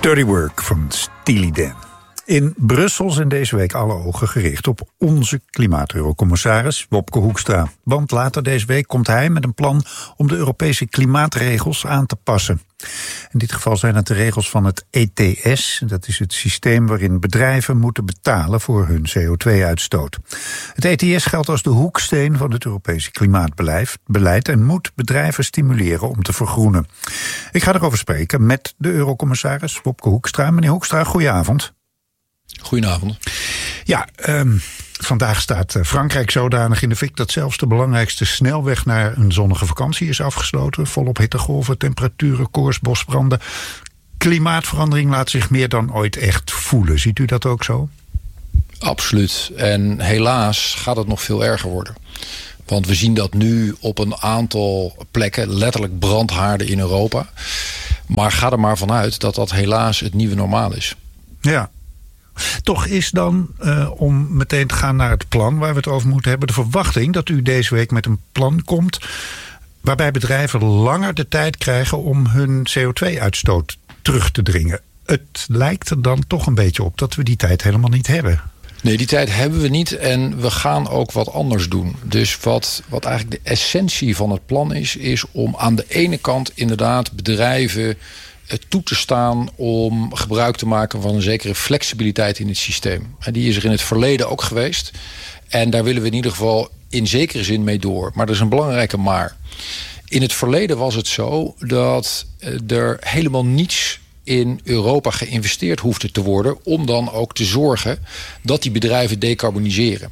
Dirty Work van Steely Dan. In Brussel zijn deze week alle ogen gericht op onze klimaat-eurocommissaris Wopke Hoekstra. Want later deze week komt hij met een plan om de Europese klimaatregels aan te passen. In dit geval zijn het de regels van het ETS. Dat is het systeem waarin bedrijven moeten betalen voor hun CO2-uitstoot. Het ETS geldt als de hoeksteen van het Europese klimaatbeleid en moet bedrijven stimuleren om te vergroenen. Ik ga erover spreken met de eurocommissaris Wopke Hoekstra. Meneer Hoekstra, goedenavond. Goedenavond. Ja, vandaag staat Frankrijk zodanig in de fik dat zelfs de belangrijkste snelweg naar een zonnige vakantie is afgesloten. Volop hittegolven, temperaturen, bosbranden. Klimaatverandering laat zich meer dan ooit echt voelen. Ziet u dat ook zo? Absoluut. En helaas gaat het nog veel erger worden. Want we zien dat nu op een aantal plekken, letterlijk brandhaarden in Europa. Maar ga er maar vanuit dat dat helaas het nieuwe normaal is. Ja. Toch is dan, om meteen te gaan naar het plan waar we het over moeten hebben, de verwachting dat u deze week met een plan komt waarbij bedrijven langer de tijd krijgen om hun CO2-uitstoot terug te dringen. Het lijkt er dan toch een beetje op dat we die tijd helemaal niet hebben. Nee, die tijd hebben we niet en we gaan ook wat anders doen. Dus wat eigenlijk de essentie van het plan is om aan de ene kant inderdaad bedrijven toe te staan om gebruik te maken van een zekere flexibiliteit in het systeem. En die is er in het verleden ook geweest. En daar willen we in ieder geval in zekere zin mee door. Maar dat is een belangrijke maar. In het verleden was het zo dat er helemaal niets in Europa geïnvesteerd hoefde te worden om dan ook te zorgen dat die bedrijven decarboniseren.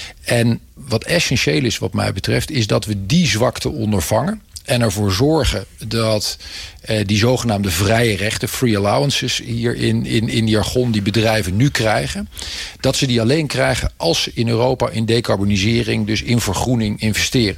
En wat essentieel is wat mij betreft is dat we die zwakte ondervangen en ervoor zorgen dat die zogenaamde vrije rechten, free allowances hier in jargon die bedrijven nu krijgen, dat ze die alleen krijgen als ze in Europa in decarbonisering, dus in vergroening investeren.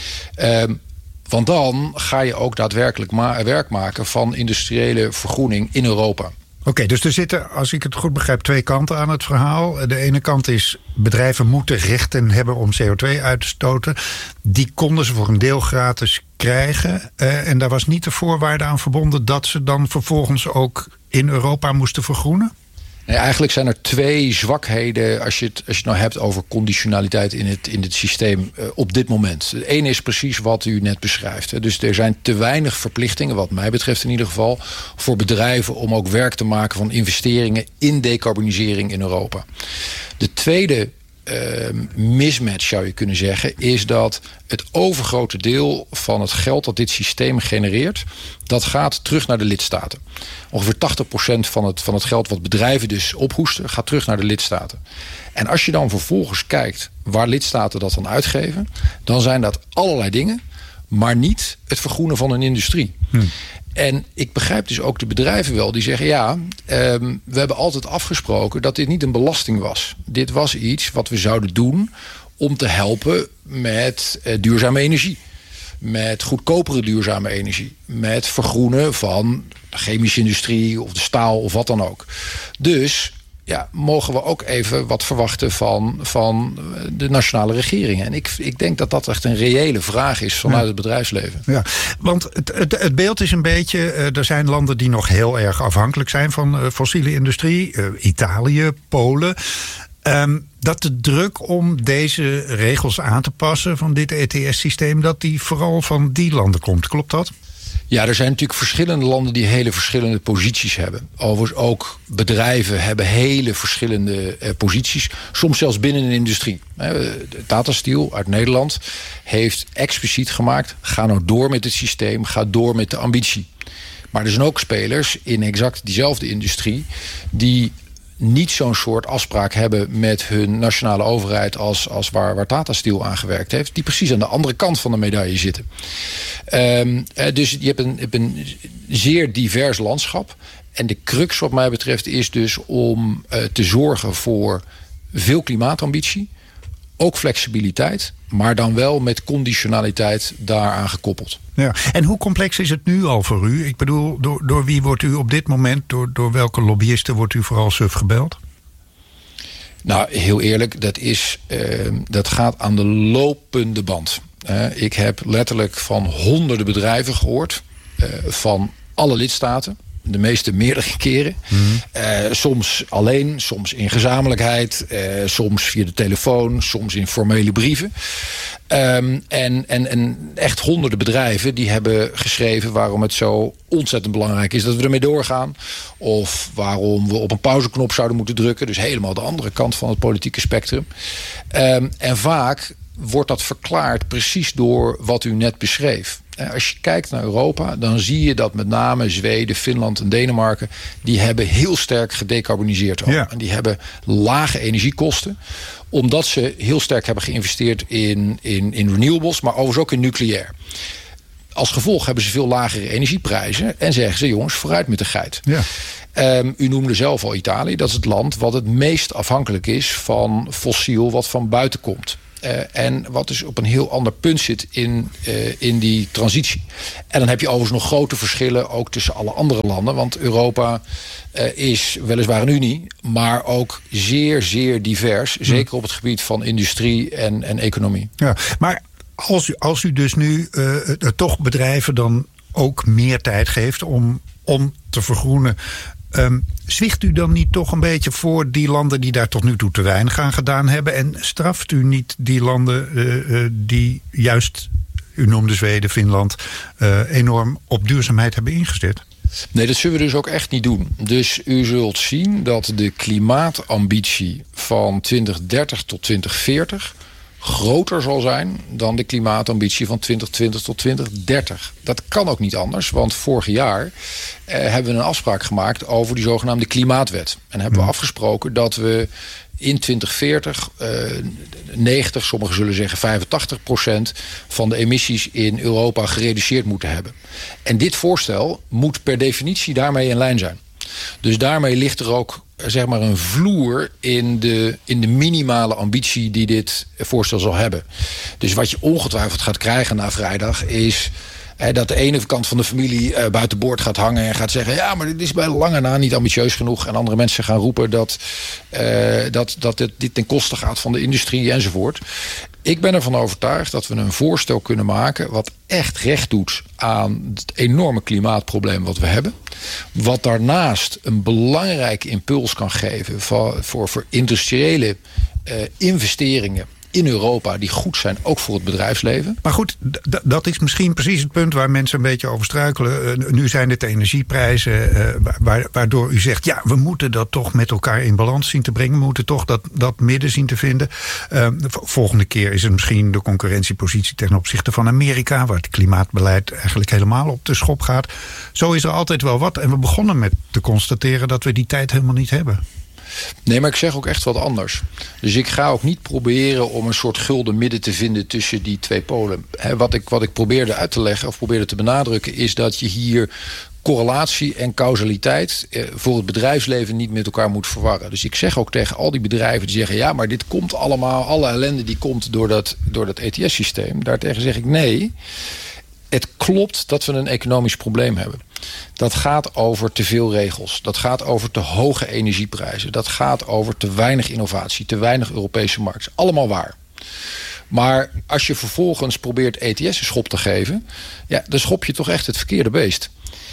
Want dan ga je ook daadwerkelijk werk maken van industriële vergroening in Europa. Oké, dus er zitten, als ik het goed begrijp, twee kanten aan het verhaal. De ene kant is, bedrijven moeten rechten hebben om CO2 uit te stoten. Die konden ze voor een deel gratis krijgen. En daar was niet de voorwaarde aan verbonden dat ze dan vervolgens ook in Europa moesten vergroenen? Nee, eigenlijk zijn er twee zwakheden als je het nou hebt over conditionaliteit in het systeem op dit moment. De ene is precies wat u net beschrijft. Dus er zijn te weinig verplichtingen, wat mij betreft in ieder geval, voor bedrijven om ook werk te maken van investeringen in decarbonisering in Europa. De tweede mismatch zou je kunnen zeggen is dat het overgrote deel van het geld dat dit systeem genereert, dat gaat terug naar de lidstaten. Ongeveer 80% van het geld wat bedrijven dus ophoesten, gaat terug naar de lidstaten. En als je dan vervolgens kijkt waar lidstaten dat dan uitgeven, dan zijn dat allerlei dingen, maar niet het vergroenen van een industrie. En ik begrijp dus ook de bedrijven wel die zeggen, ja, we hebben altijd afgesproken dat dit niet een belasting was. Dit was iets wat we zouden doen om te helpen met duurzame energie. Met goedkopere duurzame energie. Met vergroenen van de chemische industrie of de staal of wat dan ook. Dus ja, mogen we ook even wat verwachten van de nationale regeringen. En ik denk dat dat echt een reële vraag is vanuit het bedrijfsleven. Ja, want het beeld is een beetje, er zijn landen die nog heel erg afhankelijk zijn van fossiele industrie. Italië, Polen. Dat de druk om deze regels aan te passen van dit ETS-systeem, dat die vooral van die landen komt. Klopt dat? Ja, er zijn natuurlijk verschillende landen die hele verschillende posities hebben. Overigens ook bedrijven hebben hele verschillende posities. Soms zelfs binnen een industrie. Tata Steel uit Nederland heeft expliciet gemaakt, ga nou door met het systeem, ga door met de ambitie. Maar er zijn ook spelers in exact diezelfde industrie die niet zo'n soort afspraak hebben met hun nationale overheid als waar Tata Steel aan gewerkt heeft, die precies aan de andere kant van de medaille zitten. Dus je hebt een zeer divers landschap. En de crux wat mij betreft is dus om te zorgen voor veel klimaatambitie, ook flexibiliteit, maar dan wel met conditionaliteit daaraan gekoppeld. Ja. En hoe complex is het nu al voor u? Ik bedoel, door wie wordt u op dit moment, door welke lobbyisten wordt u vooral suf gebeld? Nou, heel eerlijk, dat gaat aan de lopende band. Ik heb letterlijk van honderden bedrijven gehoord, van alle lidstaten. De meeste meerdere keren. Soms alleen, soms in gezamenlijkheid. Soms via de telefoon, soms in formele brieven. En echt honderden bedrijven die hebben geschreven waarom het zo ontzettend belangrijk is dat we ermee doorgaan. Of waarom we op een pauzeknop zouden moeten drukken. Dus helemaal de andere kant van het politieke spectrum. En vaak wordt dat verklaard precies door wat u net beschreef. Als je kijkt naar Europa, dan zie je dat met name Zweden, Finland en Denemarken, die hebben heel sterk gedecarboniseerd. Ja. En die hebben lage energiekosten, omdat ze heel sterk hebben geïnvesteerd in renewables, maar overigens ook in nucleair. Als gevolg hebben ze veel lagere energieprijzen en zeggen ze, jongens, vooruit met de geit. Ja. U noemde zelf al Italië. Dat is het land wat het meest afhankelijk is van fossiel wat van buiten komt. En wat dus op een heel ander punt zit in die transitie. En dan heb je overigens nog grote verschillen ook tussen alle andere landen. Want Europa is weliswaar een unie, maar ook zeer, zeer divers. Zeker op het gebied van industrie en economie. Ja, maar als u dus nu toch bedrijven dan ook meer tijd geeft om te vergroenen, zwicht u dan niet toch een beetje voor die landen die daar tot nu toe te weinig aan gedaan hebben? En straft u niet die landen die juist, u noemde Zweden, Finland, enorm op duurzaamheid hebben ingezet? Nee, dat zullen we dus ook echt niet doen. Dus u zult zien dat de klimaatambitie van 2030 tot 2040... groter zal zijn dan de klimaatambitie van 2020 tot 2030. Dat kan ook niet anders, want vorig jaar hebben we een afspraak gemaakt over die zogenaamde klimaatwet. En hebben we afgesproken dat we in 2040 90, sommigen zullen zeggen 85% van de emissies in Europa gereduceerd moeten hebben. En dit voorstel moet per definitie daarmee in lijn zijn. Dus daarmee ligt er ook zeg maar een vloer in de minimale ambitie die dit voorstel zal hebben. Dus wat je ongetwijfeld gaat krijgen na vrijdag is dat de ene kant van de familie buiten boord gaat hangen en gaat zeggen, ja, maar dit is bij lange na niet ambitieus genoeg. En andere mensen gaan roepen dat dit ten koste gaat van de industrie enzovoort. Ik ben ervan overtuigd dat we een voorstel kunnen maken wat echt recht doet aan het enorme klimaatprobleem wat we hebben. Wat daarnaast een belangrijke impuls kan geven voor industriële investeringen in Europa die goed zijn, ook voor het bedrijfsleven. Maar goed, dat is misschien precies het punt waar mensen een beetje over struikelen. Nu zijn het de energieprijzen waardoor u zegt, ja, we moeten dat toch met elkaar in balans zien te brengen. We moeten toch dat midden zien te vinden. Volgende keer is het misschien de concurrentiepositie ten opzichte van Amerika, waar het klimaatbeleid eigenlijk helemaal op de schop gaat. Zo is er altijd wel wat. En we begonnen met te constateren dat we die tijd helemaal niet hebben. Nee, maar ik zeg ook echt wat anders. Dus ik ga ook niet proberen om een soort gulden midden te vinden tussen die twee polen. Wat ik probeerde uit te leggen of probeerde te benadrukken is dat je hier correlatie en causaliteit voor het bedrijfsleven niet met elkaar moet verwarren. Dus ik zeg ook tegen al die bedrijven die zeggen, ja, maar dit komt allemaal, alle ellende die komt door dat ETS-systeem. Daartegen zeg ik nee. Het klopt dat we een economisch probleem hebben. Dat gaat over te veel regels. Dat gaat over te hoge energieprijzen. Dat gaat over te weinig innovatie, te weinig Europese markt. Allemaal waar. Maar als je vervolgens probeert ETS een schop te geven, ja, dan schop je toch echt het verkeerde beest.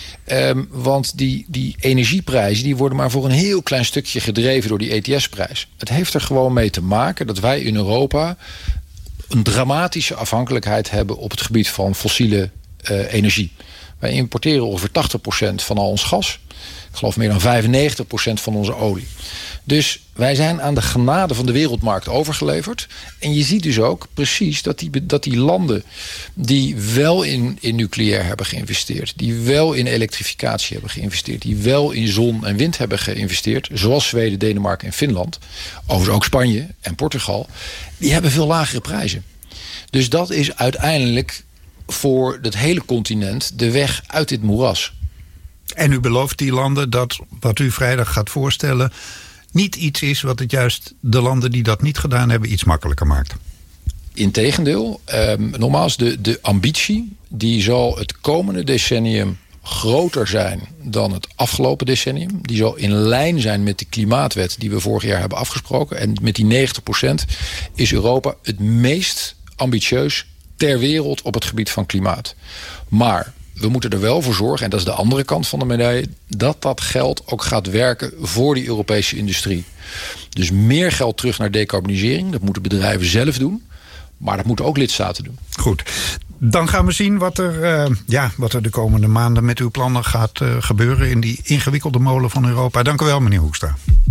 Want die energieprijzen die worden maar voor een heel klein stukje gedreven door die ETS-prijs. Het heeft er gewoon mee te maken dat wij in Europa een dramatische afhankelijkheid hebben op het gebied van fossiele energie. Wij importeren ongeveer 80% van al ons gas. Ik geloof meer dan 95% van onze olie. Dus wij zijn aan de genade van de wereldmarkt overgeleverd. En je ziet dus ook precies dat die landen die wel in nucleair hebben geïnvesteerd, die wel in elektrificatie hebben geïnvesteerd, die wel in zon en wind hebben geïnvesteerd, zoals Zweden, Denemarken en Finland, overigens ook Spanje en Portugal, die hebben veel lagere prijzen. Dus dat is uiteindelijk voor het hele continent de weg uit dit moeras. En u belooft die landen dat wat u vrijdag gaat voorstellen niet iets is wat het juist de landen die dat niet gedaan hebben iets makkelijker maakt? Integendeel, nogmaals, de ambitie die zal het komende decennium groter zijn dan het afgelopen decennium. Die zal in lijn zijn met de klimaatwet die we vorig jaar hebben afgesproken. En met die 90% is Europa het meest ambitieus ter wereld op het gebied van klimaat. Maar we moeten er wel voor zorgen, en dat is de andere kant van de medaille, dat geld ook gaat werken voor die Europese industrie. Dus meer geld terug naar decarbonisering. Dat moeten bedrijven zelf doen. Maar dat moeten ook lidstaten doen. Goed. Dan gaan we zien wat er de komende maanden met uw plannen gaat gebeuren in die ingewikkelde molen van Europa. Dank u wel, meneer Hoekstra.